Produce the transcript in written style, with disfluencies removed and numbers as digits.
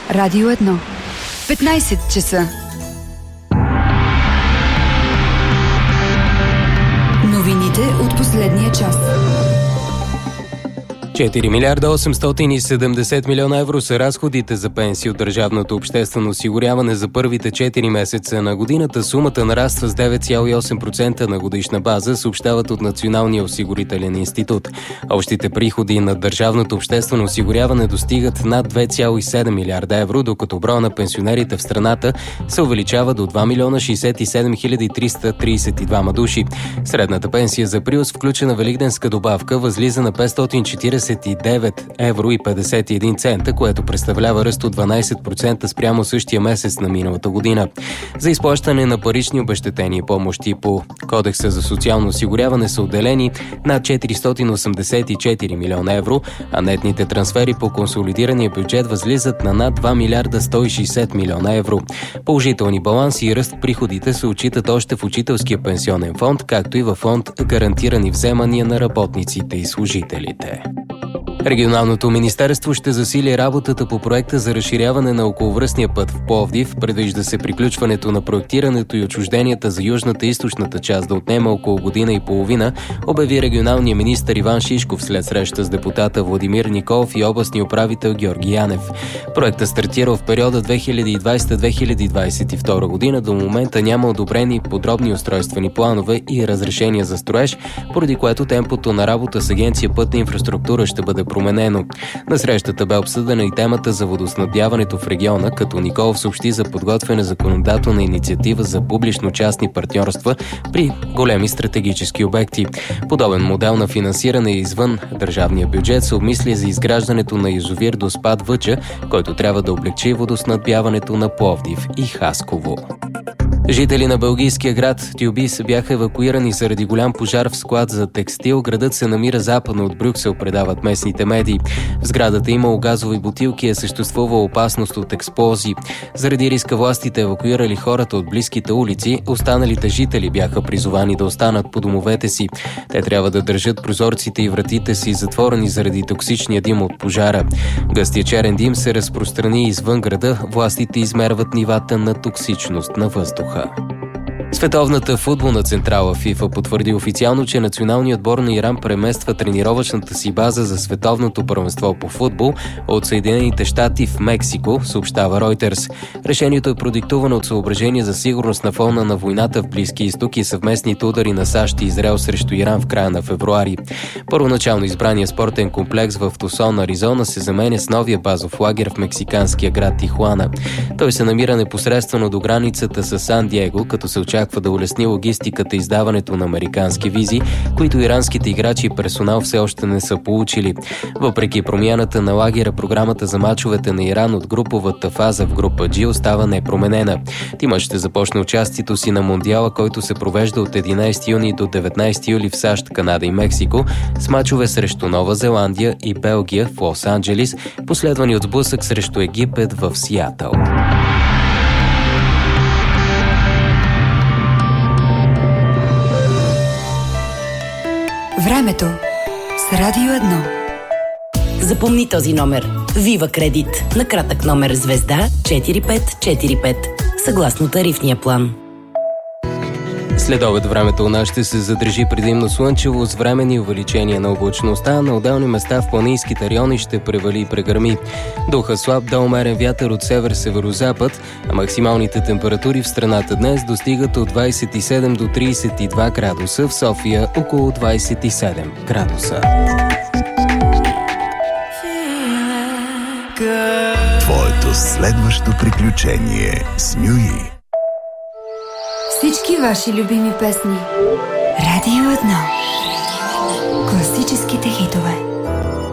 Радио 1. 15 часа. Новините от последния час. 4 милиарда 870 милиона евро са разходите за пенсии от държавното обществено осигуряване за първите 4 месеца на годината. Сумата нараства с 9,8% на годишна база, съобщават от Националния осигурителен институт. Общите приходи на държавното обществено осигуряване достигат над 2,7 милиарда евро, докато броя на пенсионерите в страната се увеличава до 2 милиона 67 332 души. Средната пенсия за април с включена великденска добавка възлиза на 549 евро и 51 цента, което представлява ръст от 12% спрямо същия месец на миналата година. За изплащане на парични обезщетения и помощи по Кодекса за социално осигуряване са отделени над 484 милиона евро, а нетните трансфери по консолидирания бюджет възлизат на над 2 милиарда 160 милиона евро. Положителни баланси и ръст в приходите се отчитат още в Учителския пенсионен фонд, както и във фонд гарантирани вземания на работниците и служителите. Регионалното министерство ще засили работата по проекта за разширяване на околовръстния път в Пловдив. Предвижда се приключването на проектирането и отчужденията за южната и източната част да отнема около година и половина, обяви регионалният министър Иван Шишков след среща с депутата Владимир Николов и областния управител Георги Янев. Проектът стартира в периода 2020-2022 година. До момента няма одобрени подробни устройствени планове и разрешения за строеж, поради което темпото на работа с Агенция Пътна инфраструктура ще бъде променено. На срещата бе обсъдена и темата за водоснабдяването в региона, като Николов съобщи за подготвяне законодателна инициатива за публично-частни партньорства при големи стратегически обекти. Подобен модел на финансиране извън държавния бюджет се обмисли за изграждането на язовир Доспад Въча, който трябва да облекчи водоснабдяването на Пловдив и Хасково. Жители на белгийския град Тюбис бяха евакуирани заради голям пожар в склад за текстил. Градът се намира западно от Брюксел, предават местните медии. В сградата имало газови бутилки и е съществувала опасност от експлозии. Заради риска властите евакуирали хората от близките улици. Останалите жители бяха призовани да останат по домовете си. Те трябва да държат прозорците и вратите си затворени заради токсичния дим от пожара. Гъстия черен дим се разпространи извън града. Властите измерват нивата на токсичност на въздуха. Световната футболна централа ФИФА потвърди официално, че националният отбор на Иран премества тренировъчната си база за световното първенство по футбол от Съединените щати в Мексико, съобщава Reuters. Решението е продиктувано от съображения за сигурност на фона на войната в Близкия изток и съвместните удари на САЩ и Израел срещу Иран в края на февруари. Първоначално избрания спортен комплекс в Тусон, Аризона, се заменя с новия базов лагер в мексиканския град Тихуана. Той се намира непосредствено до границата с Сан Диего, като се очаква да улесни логистиката и издаването на американски визи, които иранските играчи и персонал все още не са получили. Въпреки промяната на лагера, програмата за мачовете на Иран от груповата фаза в група G остава непроменена. Тимът ще започне участието си на Мондиала, който се провежда от 11 юни до 19 юли в САЩ, Канада и Мексико, с мачове срещу Нова Зеландия и Белгия в Лос-Анджелис, последвани от сблъсък срещу Египет в Сиатъл. Времето с Радио 1. Запомни този номер. Вива Кредит. На кратък номер звезда 4545. Съгласно тарифния план. След обед времето у нас ще се задържи предимно слънчево с временни увеличения на облачността. На отделни места в планинските райони ще превали и прегърми. Духа слаб до умерен вятър от север-северозапад, а максималните температури в страната днес достигат от 27 до 32 градуса, в София около 27 градуса. Твоето следващо приключение с Мюи. Всички ваши любими песни. Радио 1. Класическите хитове.